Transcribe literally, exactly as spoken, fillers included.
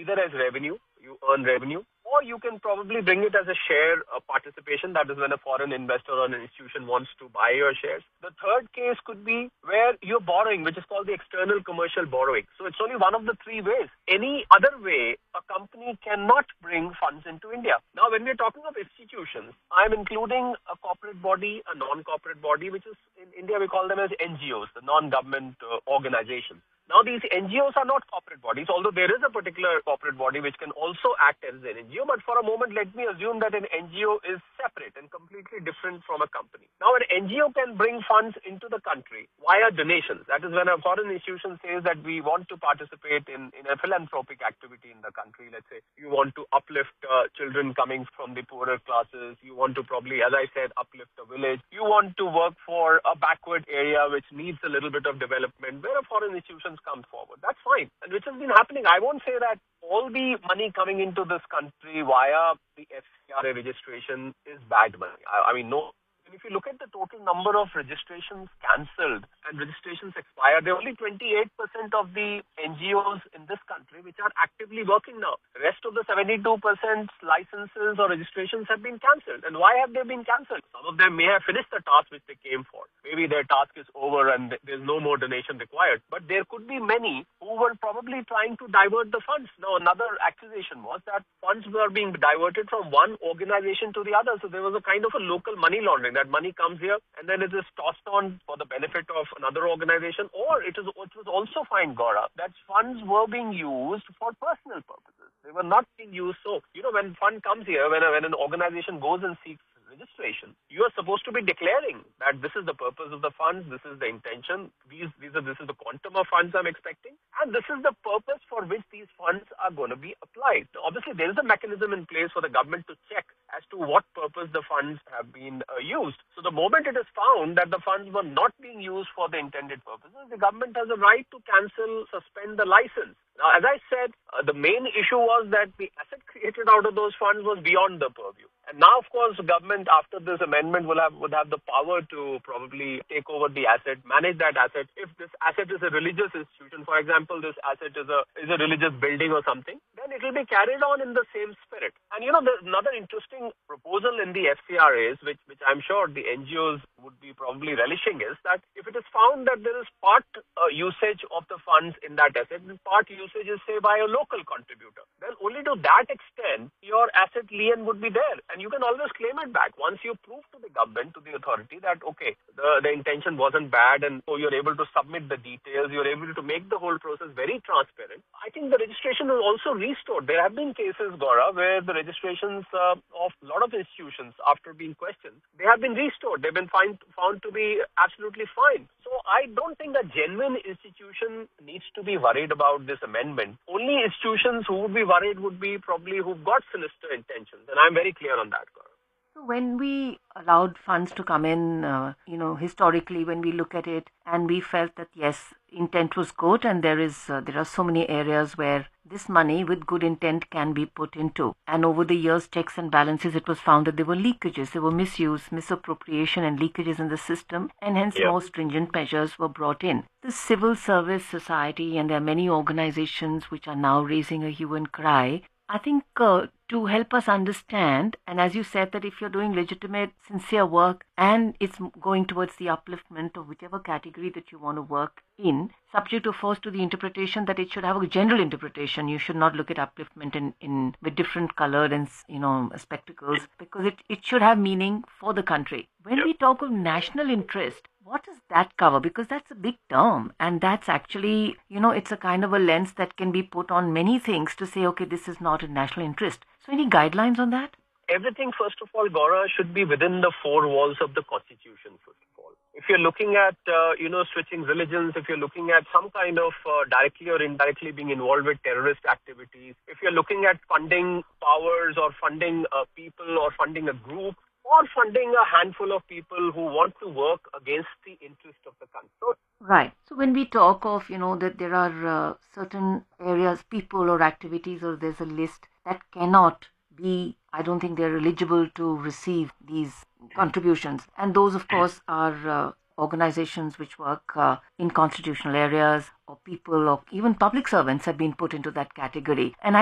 either as revenue, you earn revenue, or you can probably bring it as a share uh, participation. That is when a foreign investor or an institution wants to buy your shares. The third case could be where you're borrowing, which is called the external commercial borrowing. So it's only one of the three ways. Any other way, a company cannot bring funds into India. Now, when we're talking of institutions, I'm including a corporate body, a non-corporate body, which is in India we call them as N G Os, the non-government uh, organizations. Now, these N G Os are not corporate bodies, although there is a particular corporate body which can also act as an N G O. But for a moment, let me assume that an N G O is separate and completely different from a company. Now, an N G O can bring funds into the country via donations. That is when a foreign institution says that we want to participate in, in a philanthropic activity in the country. Let's say you want to uplift uh, children coming from the poorer classes. You want to probably, as I said, uplift a village. You want to work for a backward area which needs a little bit of development where a foreign institution come forward. That's fine. And which has been happening. I won't say that all the money coming into this country via the F C R A registration is bad money. I, I mean, no. If you look at the total number of registrations cancelled and registrations expired, there are only twenty-eight percent of the N G Os in this country which are actively working now. The rest of the seventy-two percent licenses or registrations have been cancelled. And why have they been cancelled? Some of them may have finished the task which they came for. Maybe their task is over and there's no more donation required. But there could be many who were probably trying to divert the funds. Now, another accusation was that funds were being diverted from one organization to the other. So there was a kind of a local money laundering. That money comes here and then it is tossed on for the benefit of another organization, or it is it was also fine, Gaurav, that funds were being used for personal purposes. They were not being used. So, you know, when fund comes here, when, a, when an organization goes and seeks registration, you are supposed to be declaring that this is the purpose of the funds, this is the intention, these, these are, this is the quantum of funds I'm expecting, and this is the purpose for which these funds are going to be applied. Now, obviously, there is a mechanism in place for the government to check as to what purpose the funds have been uh, used. So the moment it is found that the funds were not being used for the intended purposes, the government has a right to cancel, suspend the license. Now, as I said, uh, the main issue was that the asset created out of those funds was beyond the purview. And now, of course, the government, after this amendment, will have would have the power to probably take over the asset, manage that asset. If this asset is a religious institution, for example, this asset is a is a religious building or something, then it will be carried on in the same spirit. And you know, there's another interesting proposal in the F C R As, which which I'm sure the N G Os would be probably relishing, is that if it is found that there is part uh, usage of the funds in that asset, and part usage is, say, by a local contributor, then only to that extent your asset lien would be there. And you can always claim it back once you prove to the government, to the authority, that, okay, the, the intention wasn't bad and so you're able to submit the details, you're able to make the whole process very transparent. I think the registration is also restored. There have been cases, Gaurav, where the registrations uh, of a lot of institutions, after being questioned, they have been restored. They've been find, found to be absolutely fine. So I don't think a genuine institution needs to be worried about this amendment. Only institutions who would be worried would be probably who've got sinister intentions. And I'm very clear on that, Gaurav. So when we allowed funds to come in, uh, you know, historically, when we look at it, and we felt that, yes, intent was good, and there is uh, there are so many areas where this money with good intent can be put into. And over the years, checks and balances, it was found that there were leakages, there were misuse, misappropriation and leakages in the system, and hence Yeah. more stringent measures were brought in. The civil service society, and there are many organizations which are now raising a hue and cry, I think uh, to help us understand, and as you said, that if you're doing legitimate, sincere work and it's going towards the upliftment of whichever category that you want to work in, subject of course to the interpretation that it should have a general interpretation. You should not look at upliftment in, in with different colored and, you know, spectacles, because it, it should have meaning for the country. When Yep. we talk of national interest, what does that cover? Because that's a big term, and that's actually, you know, it's a kind of a lens that can be put on many things to say, okay, this is not in national interest. So any guidelines on that? Everything, first of all, Gaurav, should be within the four walls of the Constitution, first of all. If you're looking at, uh, you know, switching religions, if you're looking at some kind of uh, directly or indirectly being involved with terrorist activities, if you're looking at funding powers or funding uh, people or funding a group, or funding a handful of people who want to work against the interest of the country. So, Right. So when we talk of, you know, that there are uh, certain areas, people or activities, or there's a list that cannot be, I don't think they're eligible to receive these contributions. And those, of course, are uh, organizations which work uh, in constitutional areas, or people, or even public servants have been put into that category. And